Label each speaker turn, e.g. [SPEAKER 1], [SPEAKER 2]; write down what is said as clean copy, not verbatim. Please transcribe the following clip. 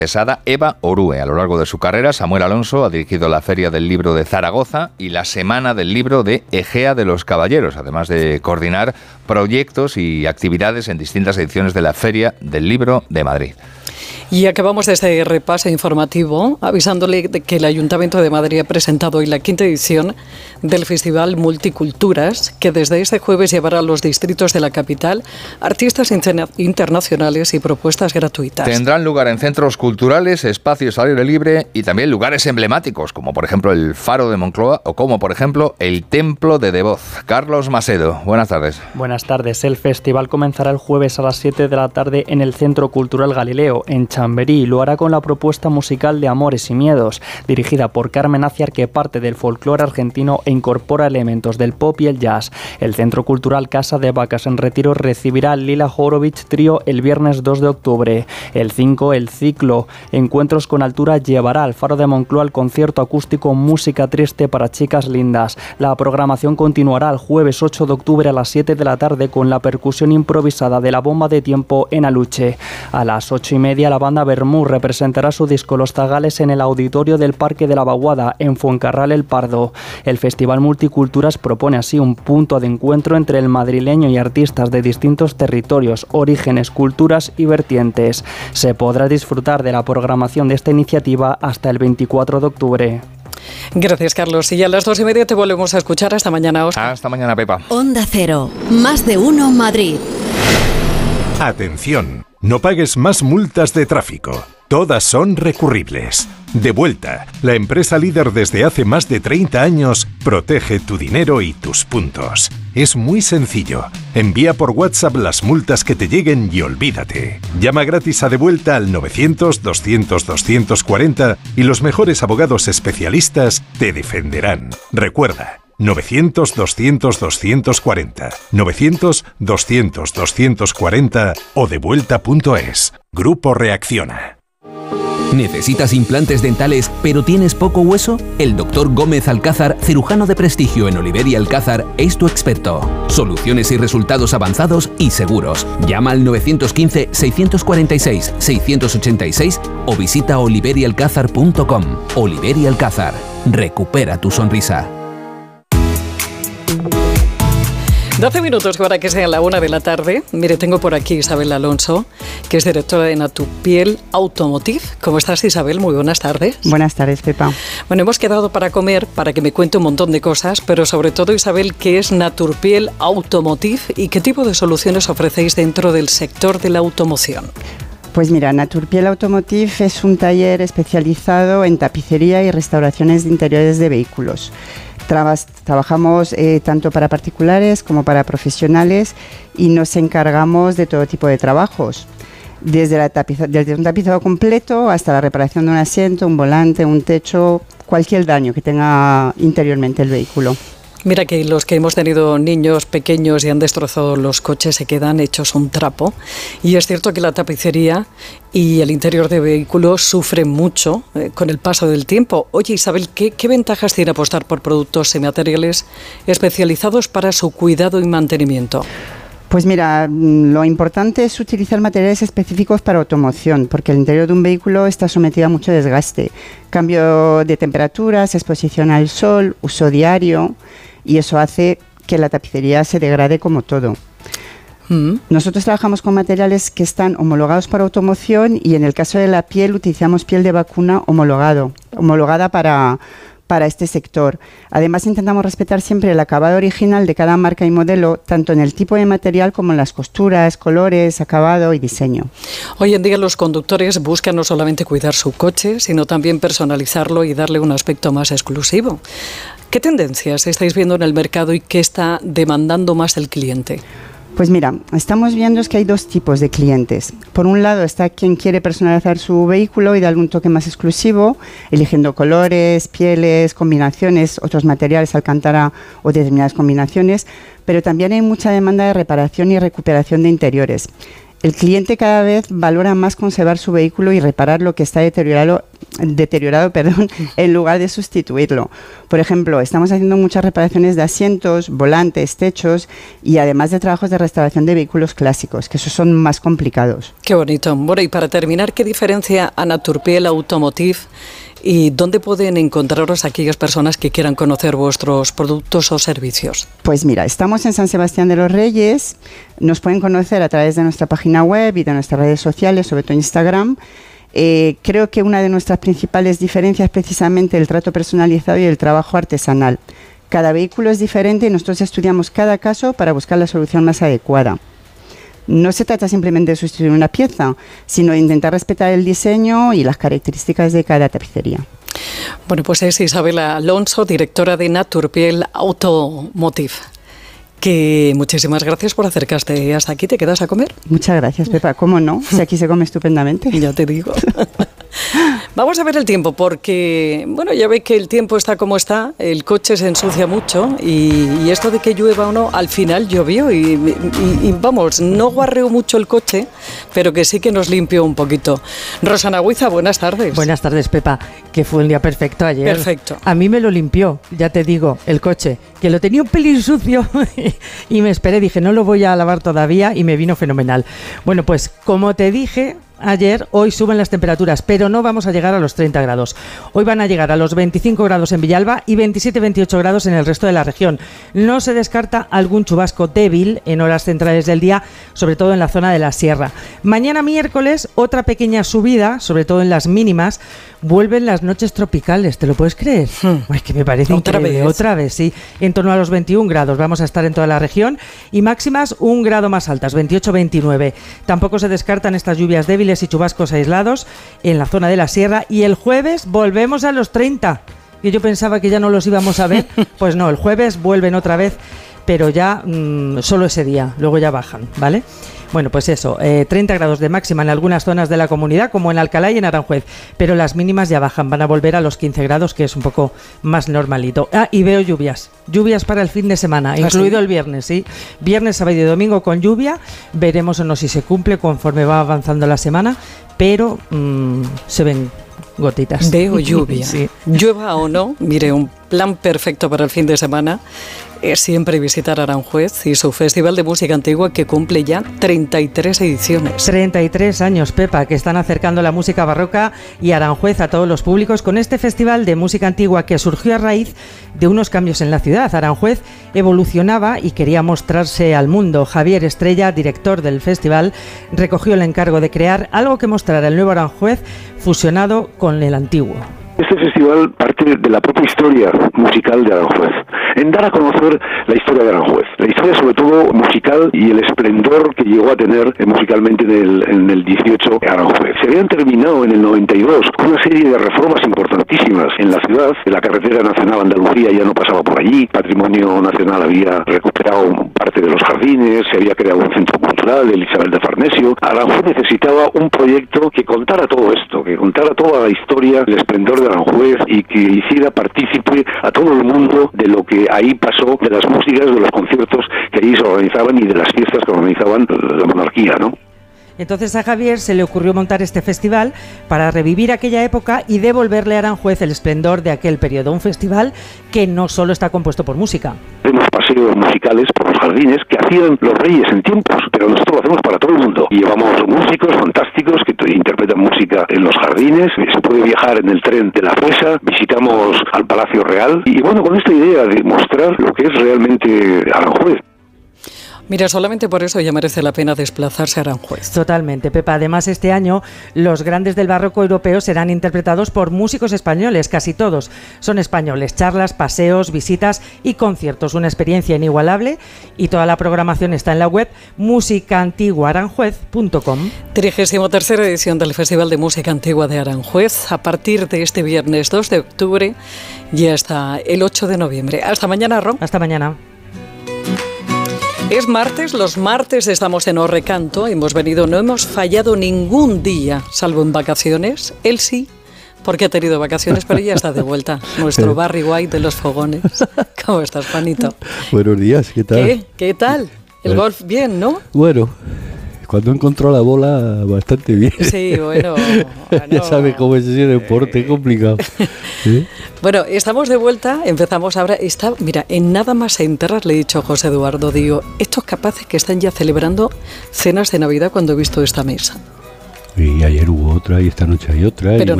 [SPEAKER 1] Quesada, Eva Orue. A lo largo de su carrera, Samuel Alonso ha dirigido la Feria del Libro de Zaragoza y la Semana del Libro de Egea de los Caballeros, además de coordinar proyectos y actividades en distintas ediciones de la Feria del Libro de Madrid.
[SPEAKER 2] Y acabamos este repaso informativo avisándole de que el Ayuntamiento de Madrid ha presentado hoy la 5ª edición del Festival Multiculturas, que desde este jueves llevará a los distritos de la capital artistas internacionales y propuestas gratuitas.
[SPEAKER 1] Tendrán lugar en centros culturales, espacios al aire libre y también lugares emblemáticos, como por ejemplo el Faro de Moncloa o como por ejemplo el Templo de Devoz. Carlos Macedo, buenas tardes.
[SPEAKER 3] Buenas tardes. El festival comenzará el jueves a las 7 de la tarde en el Centro Cultural Galileo, en Chamberí. Lo hará con la propuesta musical de Amores y Miedos, dirigida por Carmen Aciar, que parte del folclore argentino e incorpora elementos del pop y el jazz. El Centro Cultural Casa de Vacas en Retiro recibirá al Lila Horowitz Trío el viernes 2 de octubre. El 5, el ciclo Encuentros con Altura llevará al Faro de Moncloa el concierto acústico Música Triste para Chicas Lindas. La programación continuará el jueves 8 de octubre a las 7 de la tarde con la percusión improvisada de la Bomba de Tiempo en Aluche. A las 8:30 la banda Bermú representará su disco Los Zagales en el auditorio del Parque de la Vaguada, en Fuencarral El Pardo. El Festival Multiculturas propone así un punto de encuentro entre el madrileño y artistas de distintos territorios, orígenes, culturas y vertientes. Se podrá disfrutar de la programación de esta iniciativa hasta el 24 de octubre.
[SPEAKER 2] Gracias, Carlos. Y a las 2:30 te volvemos a escuchar. Hasta mañana, Óscar.
[SPEAKER 1] Hasta mañana, Pepa.
[SPEAKER 4] Onda Cero, más de uno Madrid.
[SPEAKER 5] Atención, no pagues más multas de tráfico. Todas son recurribles. Devuelta, la empresa líder desde hace más de 30 años, protege tu dinero y tus puntos. Es muy sencillo. Envía por WhatsApp las multas que te lleguen y olvídate. Llama gratis a Devuelta al 900-200-240 y los mejores abogados especialistas te defenderán. Recuerda, 900-200-240, 900-200-240 o devuelta.es. Grupo Reacciona.
[SPEAKER 6] ¿Necesitas implantes dentales pero tienes poco hueso? El Dr. Gómez Alcázar, cirujano de prestigio en Oliver y Alcázar, es tu experto. Soluciones y resultados avanzados y seguros. Llama al 915-646-686 o visita oliverialcázar.com. Oliver y Alcázar. Recupera tu sonrisa.
[SPEAKER 2] 12 minutos para que sea la 1 de la tarde. Mire, tengo por aquí Isabel Alonso, que es directora de Naturpiel Automotive. ¿Cómo estás, Isabel? Muy buenas tardes.
[SPEAKER 7] Buenas tardes, Pepa.
[SPEAKER 2] Bueno, hemos quedado para comer, para que me cuente un montón de cosas, pero sobre todo, Isabel, ¿qué es Naturpiel Automotive y qué tipo de soluciones ofrecéis dentro del sector de la automoción?
[SPEAKER 7] Pues mira, Naturpiel Automotive es un taller especializado en tapicería y restauraciones de interiores de vehículos. Trabajamos tanto para particulares como para profesionales y nos encargamos de todo tipo de trabajos, desde un tapizado completo hasta la reparación de un asiento, un volante, un techo, cualquier daño que tenga interiormente el vehículo.
[SPEAKER 2] Mira que los que hemos tenido niños pequeños y han destrozado los coches se quedan hechos un trapo. Y es cierto que la tapicería y el interior de vehículos sufren mucho con el paso del tiempo. Oye, Isabel, ¿qué ventajas tiene apostar por productos y materiales especializados para su cuidado y mantenimiento?
[SPEAKER 7] Pues mira, lo importante es utilizar materiales específicos para automoción, porque el interior de un vehículo está sometido a mucho desgaste. Cambio de temperaturas, exposición al sol, uso diario, y eso hace que la tapicería se degrade como todo. Nosotros trabajamos con materiales que están homologados para automoción y en el caso de la piel utilizamos piel de vacuna homologada para este sector. Además, intentamos respetar siempre el acabado original de cada marca y modelo, tanto en el tipo de material como en las costuras, colores, acabado y diseño.
[SPEAKER 2] Hoy en día los conductores buscan no solamente cuidar su coche, sino también personalizarlo y darle un aspecto más exclusivo. ¿Qué tendencias estáis viendo en el mercado y qué está demandando más el cliente?
[SPEAKER 7] Pues mira, estamos viendo que hay dos tipos de clientes. Por un lado está quien quiere personalizar su vehículo y darle un toque más exclusivo, eligiendo colores, pieles, combinaciones, otros materiales, alcántara o determinadas combinaciones, pero también hay mucha demanda de reparación y recuperación de interiores. El cliente cada vez valora más conservar su vehículo y reparar lo que está deteriorado deteriorado, en lugar de sustituirlo. Por ejemplo, estamos haciendo muchas reparaciones de asientos, volantes, techos y además de trabajos de restauración de vehículos clásicos, que esos son más complicados.
[SPEAKER 2] Qué bonito. Bueno, y para terminar, ¿qué diferencia a Naturpiel Automotive y dónde pueden encontraros aquellas personas que quieran conocer vuestros productos o servicios?
[SPEAKER 7] Pues mira, estamos en San Sebastián de los Reyes, nos pueden conocer a través de nuestra página web y de nuestras redes sociales, sobre todo Instagram. Creo que una de nuestras principales diferencias es precisamente el trato personalizado y el trabajo artesanal. Cada vehículo es diferente y nosotros estudiamos cada caso para buscar la solución más adecuada. No se trata simplemente de sustituir una pieza, sino de intentar respetar el diseño y las características de cada tapicería.
[SPEAKER 2] Bueno, pues es Isabela Alonso, directora de Naturpiel Automotive. Que muchísimas gracias por acercarte hasta aquí. ¿Te quedas a comer?
[SPEAKER 7] Muchas gracias, Pepa. ¿Cómo no? Si aquí se come estupendamente.
[SPEAKER 2] Ya te digo. Vamos a ver el tiempo, porque, bueno, ya ve que el tiempo está como está, el coche se ensucia mucho y esto de que llueva o no, al final llovió y vamos, no guarreó mucho el coche, pero que sí que nos limpió un poquito. Rosana Huiza, buenas tardes.
[SPEAKER 8] Buenas tardes, Pepa, que fue un día perfecto ayer.
[SPEAKER 2] Perfecto.
[SPEAKER 8] A mí me lo limpió, ya te digo, el coche, que lo tenía un pelín sucio y me esperé, dije, no lo voy a lavar todavía y me vino fenomenal. Bueno, pues como te dije ayer, hoy suben las temperaturas, pero no vamos a llegar a los 30 grados. Hoy van a llegar a los 25 grados en Villalba y 27-28 grados en el resto de la región. No se descarta algún chubasco débil en horas centrales del día, sobre todo en la zona de la sierra. Mañana miércoles, otra pequeña subida, sobre todo en las mínimas. Vuelven las noches tropicales, ¿te lo puedes creer? Es que me parece increíble. Otra vez, sí. En torno a los 21 grados vamos a estar en toda la región y máximas un grado más altas, 28-29. Tampoco se descartan estas lluvias débiles y chubascos aislados en la zona de la sierra y el jueves volvemos a los 30. Y yo pensaba que ya no los íbamos a ver, pues no, el jueves vuelven otra vez, pero ya solo ese día, luego ya bajan, ¿vale? Bueno, pues eso, 30 grados de máxima en algunas zonas de la comunidad, como en Alcalá y en Aranjuez, pero las mínimas ya bajan, van a volver a los 15 grados, que es un poco más normalito. Y veo lluvias para el fin de semana, incluido el viernes, ¿sí? Viernes, sábado y domingo con lluvia, veremos o no si se cumple conforme va avanzando la semana, pero se ven gotitas.
[SPEAKER 2] Veo lluvia. Sí. Llueva o no, mire, un plan perfecto para el fin de semana es siempre visitar Aranjuez y su Festival de Música Antigua, que cumple ya 33 ediciones.
[SPEAKER 8] 33 años, Pepa, que están acercando la música barroca y Aranjuez a todos los públicos con este Festival de Música Antigua que surgió a raíz de unos cambios en la ciudad. Aranjuez evolucionaba y quería mostrarse al mundo. Javier Estrella, director del festival, recogió el encargo de crear algo que mostrara el nuevo Aranjuez fusionado con el antiguo.
[SPEAKER 9] Este festival parte de la propia historia musical de Aranjuez, en dar a conocer la historia de Aranjuez, la historia sobre todo musical y el esplendor que llegó a tener musicalmente en el 18 Aranjuez. Se habían terminado en el 92 una serie de reformas importantísimas en la ciudad. La carretera nacional Andalucía ya no pasaba por allí, Patrimonio Nacional había recuperado parte de los jardines, se había creado un centro cultural, el Isabel de Farnesio. Aranjuez necesitaba un proyecto que contara todo esto, que contara toda la historia, el esplendor de Aranjuez y que hiciera partícipe a todo el mundo de lo que ahí pasó, de las músicas, de los conciertos que allí se organizaban y de las fiestas que organizaban la monarquía, ¿no?
[SPEAKER 8] Entonces a Javier se le ocurrió montar este festival para revivir aquella época y devolverle a Aranjuez el esplendor de aquel periodo. Un festival que no solo está compuesto por música.
[SPEAKER 9] Hacemos paseos musicales por los jardines que hacían los reyes en tiempos, pero nosotros lo hacemos para todo el mundo. Y llevamos músicos fantásticos que interpretan música en los jardines, se puede viajar en el tren de la Fuesa, visitamos al Palacio Real y bueno, con esta idea de mostrar lo que es realmente Aranjuez.
[SPEAKER 2] Mira, solamente por eso ya merece la pena desplazarse a Aranjuez.
[SPEAKER 8] Totalmente, Pepa. Además, este año los grandes del barroco europeo serán interpretados por músicos españoles, casi todos son españoles. Charlas, paseos, visitas y conciertos. Una experiencia inigualable y toda la programación está en la web musicaantiguaaranjuez.com.
[SPEAKER 2] 33ª edición del Festival de Música Antigua de Aranjuez, a partir de este viernes 2 de octubre y hasta el 8 de noviembre. Hasta mañana, Ron.
[SPEAKER 8] Hasta mañana.
[SPEAKER 2] Es martes, los martes estamos en Orrecanto, no hemos fallado ningún día, salvo en vacaciones. Él sí, porque ha tenido vacaciones, pero ya está de vuelta. Nuestro Barry White de los fogones. ¿Cómo estás, Juanito?
[SPEAKER 10] Buenos días, ¿qué tal?
[SPEAKER 2] ¿Qué tal? El golf bien, ¿no?
[SPEAKER 10] Bueno, cuando encontró la bola, bastante bien.
[SPEAKER 2] Sí, bueno.
[SPEAKER 10] Ya sabes cómo es ese deporte, complicado. ¿Sí?
[SPEAKER 2] Bueno, estamos de vuelta, empezamos ahora. Mira, en nada más entrar le he dicho a José Eduardo, digo, estos capaces que están ya celebrando cenas de Navidad cuando he visto esta mesa.
[SPEAKER 10] Y ayer hubo otra y esta noche hay otra.
[SPEAKER 2] Pero